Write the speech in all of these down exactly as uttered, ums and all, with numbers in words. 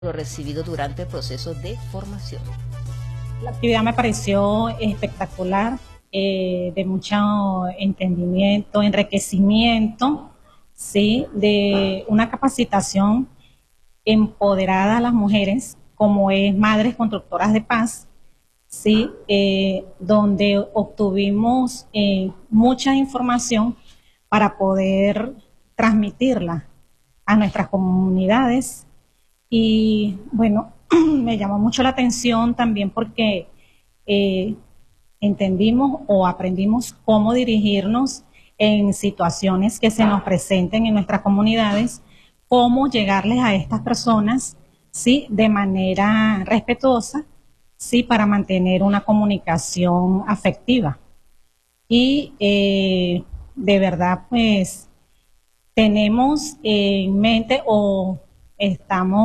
lo recibido durante el proceso de formación. La actividad me pareció espectacular, eh, de mucho entendimiento, enriquecimiento, ¿sí? De una capacitación empoderada a las mujeres, como es Madres Constructoras de Paz, ¿sí? Eh, donde obtuvimos eh, mucha información para poder transmitirla a nuestras comunidades. Y bueno, me llamó mucho la atención también porque eh, entendimos o aprendimos cómo dirigirnos en situaciones que se nos presenten en nuestras comunidades, cómo llegarles a estas personas, sí, de manera respetuosa, sí, para mantener una comunicación afectiva. Y eh, de verdad, pues, tenemos en mente o estamos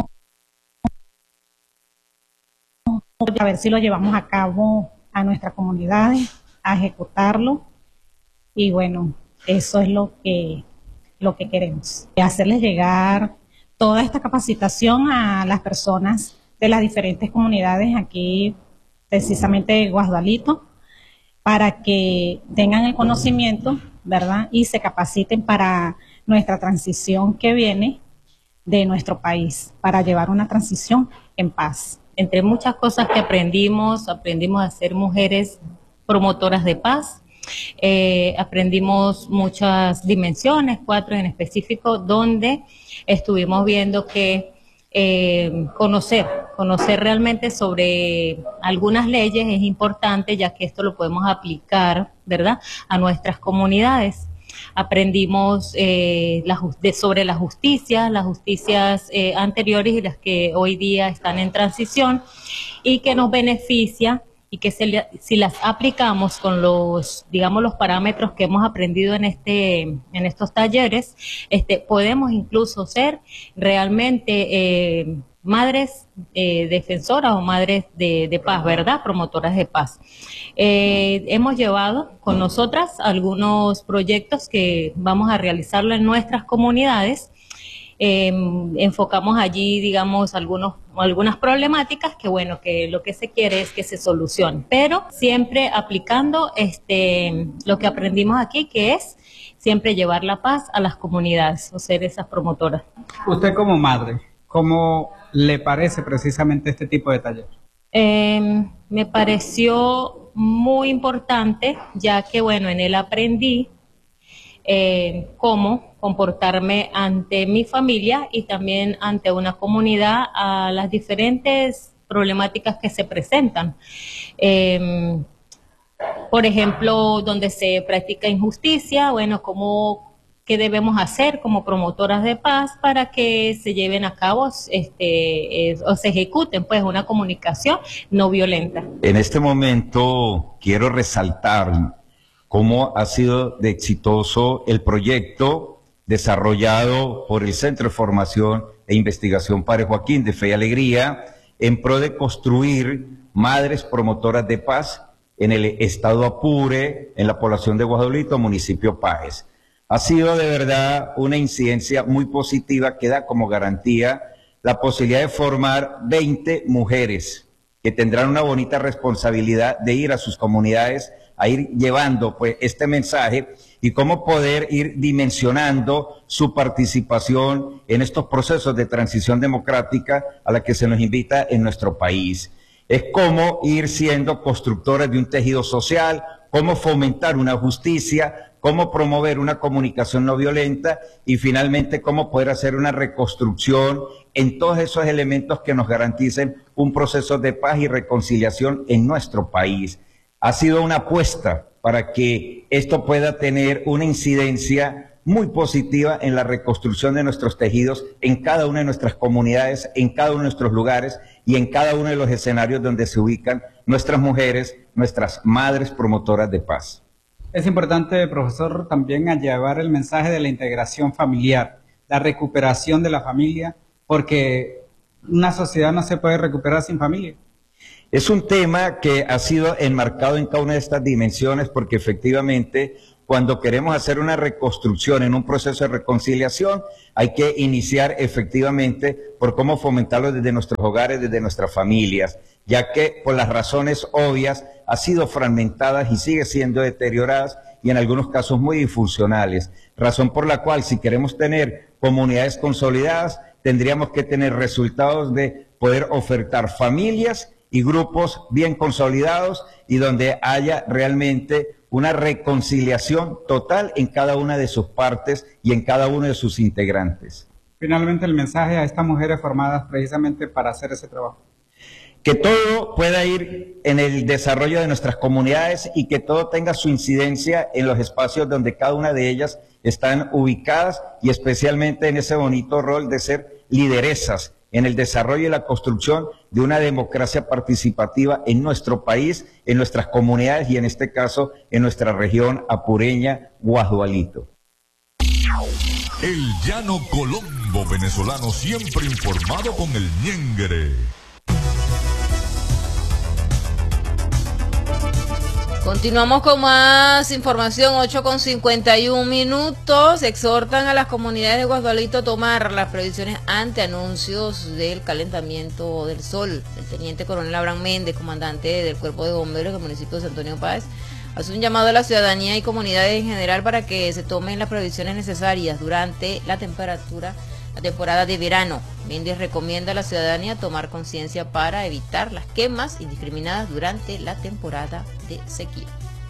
a ver si lo llevamos a cabo a nuestras comunidades, a ejecutarlo, y bueno, eso es lo que, lo que queremos, hacerles llegar toda esta capacitación a las personas de las diferentes comunidades aquí, precisamente de Guasdualito, para que tengan el conocimiento, ¿verdad? Y se capaciten para nuestra transición que viene de nuestro país, para llevar una transición en paz. Entre muchas cosas que aprendimos, aprendimos a ser mujeres promotoras de paz, eh, aprendimos muchas dimensiones, cuatro en específico, donde estuvimos viendo que eh, conocer, conocer realmente sobre algunas leyes es importante, ya que esto lo podemos aplicar, ¿verdad?, a nuestras comunidades. Aprendimos eh, la, de, sobre la justicia, las justicias eh, anteriores y las que hoy día están en transición, y que nos beneficia y que se, si las aplicamos con los, digamos, los parámetros que hemos aprendido en este, en estos talleres, este, podemos incluso ser realmente eh, madres eh, defensoras o madres de, de paz, ¿verdad?, promotoras de paz. Eh, hemos llevado con nosotras algunos proyectos que vamos a realizarlo en nuestras comunidades. Eh, enfocamos allí, digamos, algunos, algunas problemáticas que, bueno, que lo que se quiere es que se solucionen, pero siempre aplicando este, lo que aprendimos aquí, que es siempre llevar la paz a las comunidades o ser esas promotoras. Usted como madre, ¿cómo le parece precisamente este tipo de taller? Eh, me pareció muy importante, ya que, bueno, en él aprendí eh, cómo comportarme ante mi familia y también ante una comunidad a las diferentes problemáticas que se presentan. Eh, por ejemplo, donde se practica injusticia, bueno, cómo qué debemos hacer como promotoras de paz para que se lleven a cabo este, eh, o se ejecuten pues una comunicación no violenta. En este momento quiero resaltar cómo ha sido de exitoso el proyecto desarrollado por el Centro de Formación e Investigación Padre Joaquín de Fe y Alegría en pro de construir madres promotoras de paz en el estado Apure, en la población de Guasdualito, municipio Páez. Ha sido de verdad una incidencia muy positiva que da como garantía la posibilidad de formar veinte mujeres que tendrán una bonita responsabilidad de ir a sus comunidades a ir llevando pues este mensaje y cómo poder ir dimensionando su participación en estos procesos de transición democrática a la que se nos invita en nuestro país. Es cómo ir siendo constructores de un tejido social, cómo fomentar una justicia, cómo promover una comunicación no violenta y finalmente cómo poder hacer una reconstrucción en todos esos elementos que nos garanticen un proceso de paz y reconciliación en nuestro país. Ha sido una apuesta para que esto pueda tener una incidencia muy positiva en la reconstrucción de nuestros tejidos en cada una de nuestras comunidades, en cada uno de nuestros lugares y en cada uno de los escenarios donde se ubican nuestras mujeres, nuestras madres promotoras de paz. Es importante, profesor, también a llevar el mensaje de la integración familiar, la recuperación de la familia, porque una sociedad no se puede recuperar sin familia. Es un tema que ha sido enmarcado en cada una de estas dimensiones porque efectivamente cuando queremos hacer una reconstrucción en un proceso de reconciliación, hay que iniciar efectivamente por cómo fomentarlo desde nuestros hogares, desde nuestras familias, ya que por las razones obvias ha sido fragmentada y sigue siendo deteriorada y en algunos casos muy disfuncionales, razón por la cual si queremos tener comunidades consolidadas, tendríamos que tener resultados de poder ofertar familias y grupos bien consolidados y donde haya realmente una reconciliación total en cada una de sus partes y en cada uno de sus integrantes. Finalmente, el mensaje a estas mujeres formadas precisamente para hacer ese trabajo. Que todo pueda ir en el desarrollo de nuestras comunidades y que todo tenga su incidencia en los espacios donde cada una de ellas están ubicadas y especialmente en ese bonito rol de ser lideresas en el desarrollo y la construcción de una democracia participativa en nuestro país, en nuestras comunidades y en este caso en nuestra región apureña, Guasdualito. El llano colombo venezolano siempre informado con el ñengere. Continuamos con más información, ocho con cincuenta y un minutos. Exhortan a las comunidades de Guasdualito a tomar las previsiones ante anuncios del calentamiento del sol. El teniente coronel Abraham Méndez, comandante del Cuerpo de Bomberos del municipio de Santo Antonio Páez, hace un llamado a la ciudadanía y comunidades en general para que se tomen las previsiones necesarias durante la temperatura, la temporada de verano. Méndez recomienda a la ciudadanía tomar conciencia para evitar las quemas indiscriminadas durante la temporada de sequía.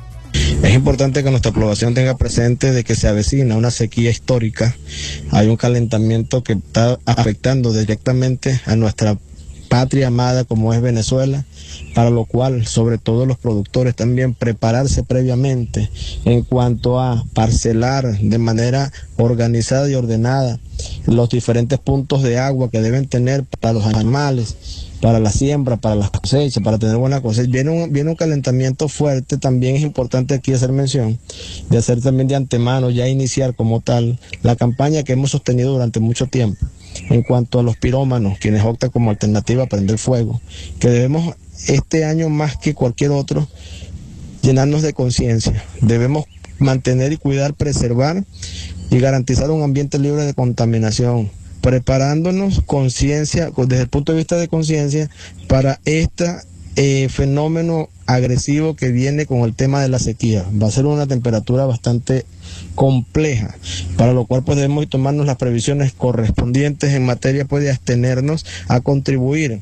Es importante que nuestra población tenga presente de que se avecina una sequía histórica. Hay un calentamiento que está afectando directamente a nuestra patria amada como es Venezuela, para lo cual sobre todo los productores también prepararse previamente en cuanto a parcelar de manera organizada y ordenada los diferentes puntos de agua que deben tener para los animales, para la siembra, para las cosechas, para tener buena cosecha. Viene un, viene un calentamiento fuerte. También es importante aquí hacer mención de hacer también de antemano, ya iniciar como tal la campaña que hemos sostenido durante mucho tiempo en cuanto a los pirómanos, quienes optan como alternativa a prender fuego, que debemos este año más que cualquier otro llenarnos de conciencia. Debemos mantener y cuidar, preservar y garantizar un ambiente libre de contaminación, preparándonos conciencia, desde el punto de vista de conciencia, para este eh, fenómeno agresivo que viene con el tema de la sequía. Va a ser una temperatura bastante compleja, para lo cual pues debemos tomarnos las previsiones correspondientes en materia pues, de abstenernos a contribuir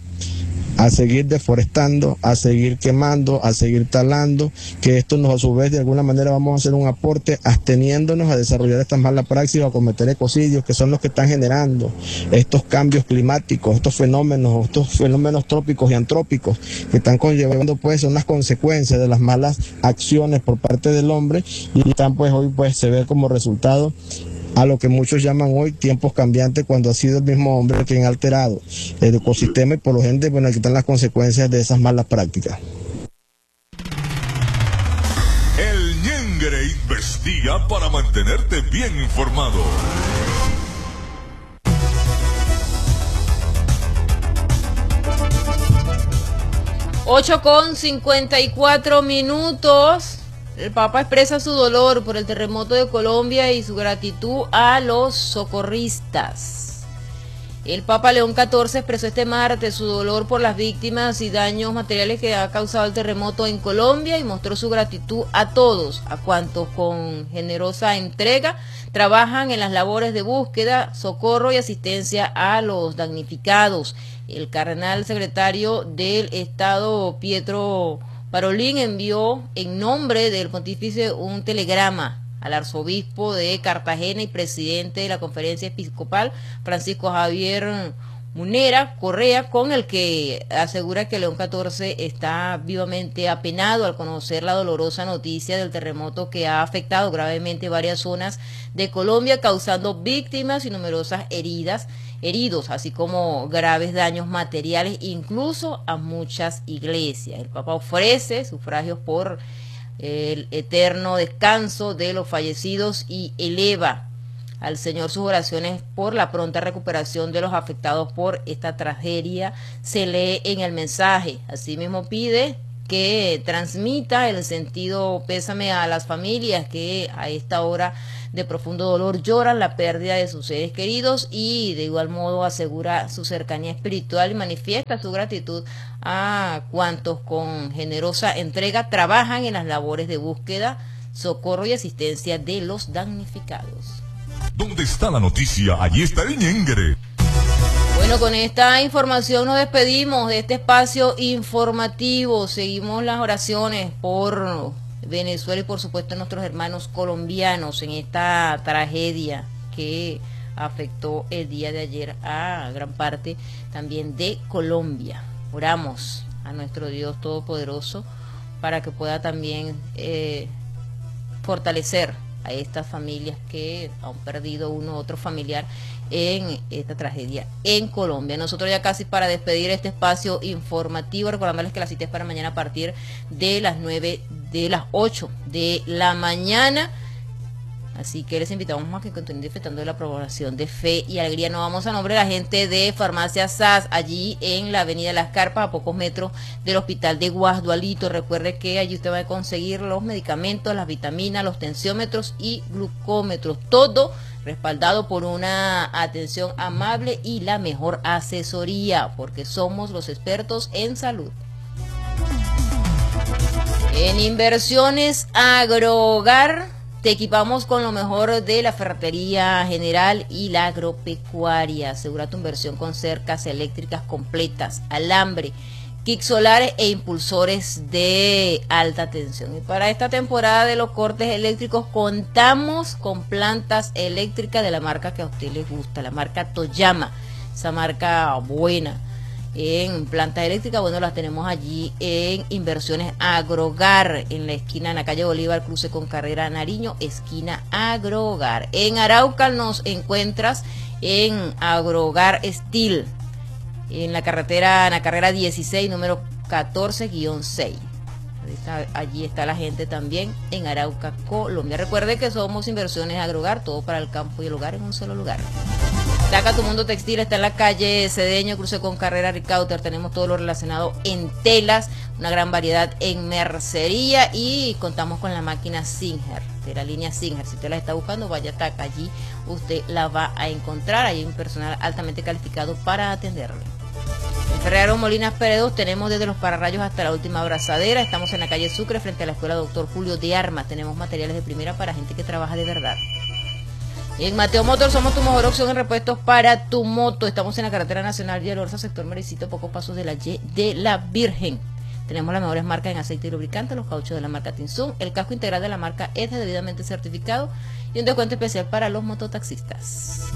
a seguir deforestando, a seguir quemando, a seguir talando, que esto nos a su vez de alguna manera vamos a hacer un aporte absteniéndonos a desarrollar estas malas praxis o a cometer ecocidios, que son los que están generando estos cambios climáticos, estos fenómenos, estos fenómenos trópicos y antrópicos que están conllevando pues unas consecuencias de las malas acciones por parte del hombre y están pues hoy pues se ve como resultado a lo que muchos llaman hoy tiempos cambiantes, cuando ha sido el mismo hombre quien ha alterado el ecosistema y por lo gente, bueno, aquí están las consecuencias de esas malas prácticas. El ñengere investiga para mantenerte bien informado. ocho con cincuenta y cuatro minutos. El Papa expresa su dolor por el terremoto de Colombia y su gratitud a los socorristas. El Papa León catorce expresó este martes su dolor por las víctimas y daños materiales que ha causado el terremoto en Colombia y mostró su gratitud a todos, a cuantos con generosa entrega trabajan en las labores de búsqueda, socorro y asistencia a los damnificados. El cardenal secretario del Estado, Pietro Parolin, envió en nombre del pontífice un telegrama al arzobispo de Cartagena y presidente de la Conferencia Episcopal, Francisco Javier Munera Correa, con el que asegura que León catorce está vivamente apenado al conocer la dolorosa noticia del terremoto que ha afectado gravemente varias zonas de Colombia, causando víctimas y numerosas heridas, heridos, así como graves daños materiales, incluso a muchas iglesias. El Papa ofrece sufragios por el eterno descanso de los fallecidos y eleva al Señor sus oraciones por la pronta recuperación de los afectados por esta tragedia. Se lee en el mensaje. Asimismo pide que transmita el sentido pésame a las familias que a esta hora de profundo dolor lloran la pérdida de sus seres queridos, y de igual modo asegura su cercanía espiritual y manifiesta su gratitud a cuantos con generosa entrega trabajan en las labores de búsqueda, socorro y asistencia de los damnificados. ¿Dónde está la noticia? Allí está el ñengre. Bueno, con esta información nos despedimos de este espacio informativo. Seguimos las oraciones por Venezuela y por supuesto nuestros hermanos colombianos en esta tragedia que afectó el día de ayer a gran parte también de Colombia. Oramos a nuestro Dios Todopoderoso para que pueda también eh, fortalecer a estas familias que han perdido uno u otro familiar en esta tragedia en Colombia. Nosotros ya casi para despedir este espacio informativo, recordándoles que la cita es para mañana a partir de las nueve, de las ocho de la mañana. Así que les invitamos a que continúen disfrutando de la programación de Fe y Alegría. Nos vamos a nombre de la gente de Farmacia S A S, allí en la avenida Las Carpas, a pocos metros del hospital de Guasdualito. Recuerde que allí usted va a conseguir los medicamentos, las vitaminas, los tensiómetros y glucómetros. Todo respaldado por una atención amable y la mejor asesoría, porque somos los expertos en salud. En Inversiones Agrohogar te equipamos con lo mejor de la ferretería general y la agropecuaria. Asegura tu inversión con cercas eléctricas completas, alambre, kits solares e impulsores de alta tensión. Y para esta temporada de los cortes eléctricos contamos con plantas eléctricas de la marca que a usted le gusta, la marca Toyama, esa marca buena. En plantas eléctricas, bueno, las tenemos allí en Inversiones Agrohogar, en la esquina, en la calle Bolívar, cruce con carrera Nariño, esquina Agrohogar. En Arauca nos encuentras en Agrohogar Steel, en la carretera, en la carrera dieciséis, número catorce guión seis. Allí está la gente también en Arauca, Colombia. Recuerde que somos Inversiones Agrohogar, todo para el campo y el hogar en un solo lugar. Taca Tu Mundo Textil está en la calle Cedeño, cruce con carrera Ricauter. Tenemos todo lo relacionado en telas, una gran variedad en mercería y contamos con la máquina Singer, de la línea Singer. Si usted la está buscando, vaya a Taca, allí usted la va a encontrar. Hay un personal altamente calificado para atenderle. En Ferrero Molinas Peredos tenemos desde los pararrayos hasta la última abrazadera. Estamos en la calle Sucre frente a la escuela Doctor Julio de Armas. Tenemos materiales de primera para gente que trabaja de verdad. En Mateo Motor somos tu mejor opción en repuestos para tu moto. Estamos en la carretera nacional Villalorza, sector Mericito, pocos pasos de la Y de la Virgen. Tenemos las mejores marcas en aceite y lubricante, los cauchos de la marca Tinsun, el casco integral de la marca E T E debidamente certificado y un descuento especial para los mototaxistas.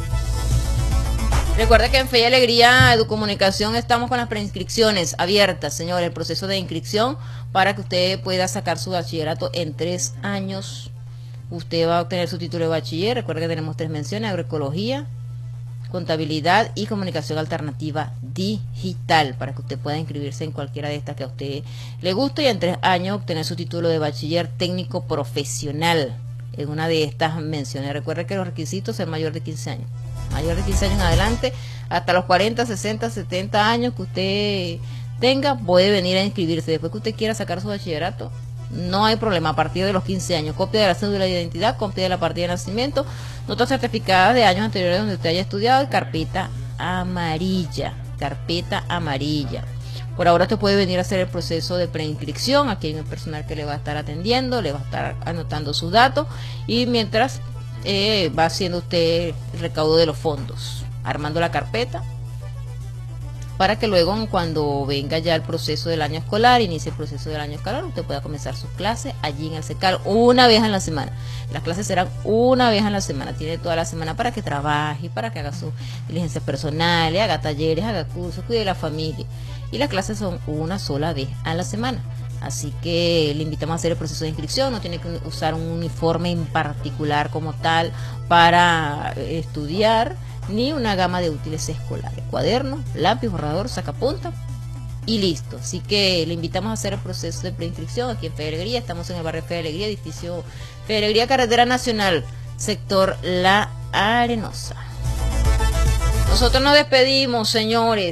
Recuerda que en Fe y Alegría Educomunicación estamos con las preinscripciones abiertas, señores. El proceso de inscripción para que usted pueda sacar su bachillerato en tres años. Usted va a obtener su título de bachiller. Recuerda que tenemos tres menciones: agroecología, contabilidad y comunicación alternativa digital, para que usted pueda inscribirse en cualquiera de estas que a usted le guste y en tres años obtener su título de bachiller técnico profesional en una de estas menciones. Recuerde que los requisitos son mayor de quince años. Mayor de quince años en adelante, hasta los cuarenta, sesenta, setenta años que usted tenga, puede venir a inscribirse. Después que usted quiera sacar su bachillerato, no hay problema. A partir de los quince años, copia de la cédula de identidad, copia de la partida de nacimiento, notas certificadas de años anteriores donde usted haya estudiado y carpeta amarilla, carpeta amarilla. Por ahora usted puede venir a hacer el proceso de preinscripción. Aquí hay un personal que le va a estar atendiendo, le va a estar anotando sus datos y mientras eh, va haciendo usted el recaudo de los fondos, armando la carpeta, para que luego cuando venga ya el proceso del año escolar, inicie el proceso del año escolar, usted pueda comenzar sus clases allí en el SECAL una vez en la semana. Las clases serán una vez en la semana, tiene toda la semana para que trabaje, para que haga sus diligencias personales, haga talleres, haga cursos, cuide de la familia. Y las clases son una sola vez a la semana. Así que le invitamos a hacer el proceso de inscripción. No tiene que usar un uniforme en particular como tal para estudiar, ni una gama de útiles escolares: cuaderno, lápiz, borrador, sacapunta y listo. Así que le invitamos a hacer el proceso de preinscripción aquí en Fe y Alegría. Estamos en el barrio Fe y Alegría, edificio Fe y Alegría, carretera nacional, sector La Arenosa. Nosotros nos despedimos, señores.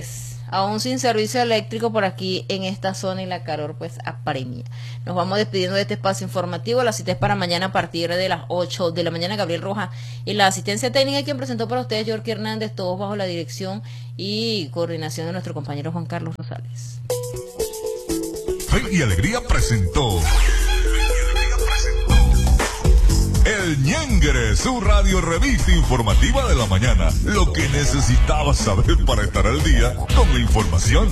aún sin servicio eléctrico por aquí en esta zona y la calor pues apremia. Nos vamos despidiendo de este espacio informativo. La cita es para mañana a partir de las ocho de la mañana. Gabriel Rojas y la asistencia técnica, quien presentó para ustedes Yorky Hernández, todos bajo la dirección y coordinación de nuestro compañero Juan Carlos Rosales. Fe y Alegría presentó El Ñengre, su radio revista informativa de la mañana. Lo que necesitabas saber para estar al día con la información.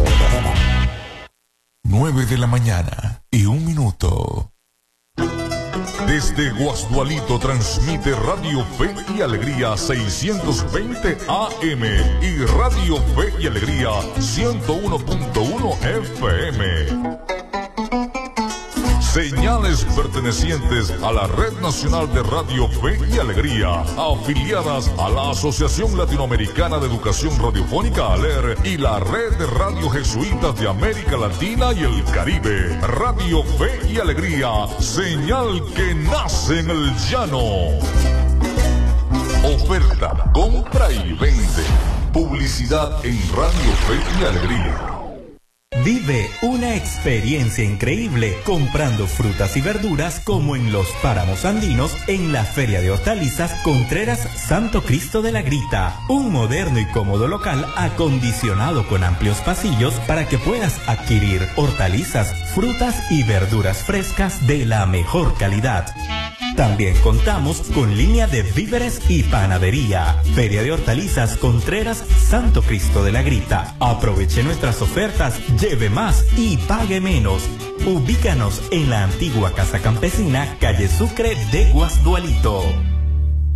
nueve de la mañana y un minuto. Desde Guasdualito transmite Radio Fe y Alegría seiscientos veinte A M y Radio Fe y Alegría ciento uno punto uno F M. Señales pertenecientes a la Red Nacional de Radio Fe y Alegría, afiliadas a la Asociación Latinoamericana de Educación Radiofónica ALER y la Red de Radio Jesuitas de América Latina y el Caribe. Radio Fe y Alegría, señal que nace en el llano. Oferta, compra y vende. Publicidad en Radio Fe y Alegría. Vive una experiencia increíble comprando frutas y verduras como en los páramos andinos en la Feria de Hortalizas Contreras Santo Cristo de la Grita. Un moderno y cómodo local acondicionado con amplios pasillos para que puedas adquirir hortalizas, frutas y verduras frescas de la mejor calidad. También contamos con línea de víveres y panadería. Feria de Hortalizas Contreras Santo Cristo de la Grita. Aproveche nuestras ofertas, lleve más y pague menos. Ubícanos en la antigua Casa Campesina, calle Sucre de Guasdualito.